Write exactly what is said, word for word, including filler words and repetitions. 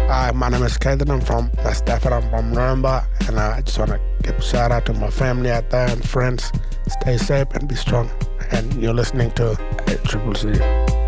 Hi, my name is Kaden. I'm from West Stafford. I'm from Nuremberg. And I just want to give a shout out to my family out there and friends. Stay safe and be strong. And you're listening to Triple C.